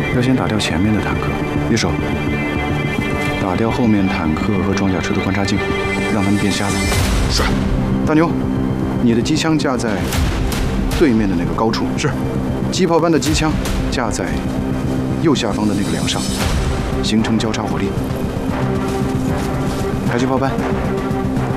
要先打掉前面的坦克。一手，打掉后面坦克和装甲车的观察镜，让他们变瞎了。 是。 大牛，你的机枪架在对面的那个高处。 是。 机炮班的机枪架在右下方的那个梁上，形成交叉火力。迫击炮班，